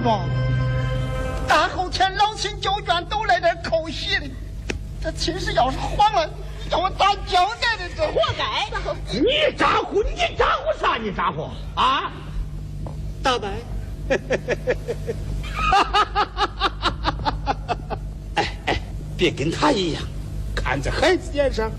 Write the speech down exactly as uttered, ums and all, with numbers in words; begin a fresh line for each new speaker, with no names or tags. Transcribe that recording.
老庄，大后天老亲交卷都来这扣席的，这亲事要是黄了，你叫我咋交代的？这
活该！
你咋呼？你咋呼啥？你咋呼啊？
大伯，
哎哎，别跟他一样，看在孩子眼上。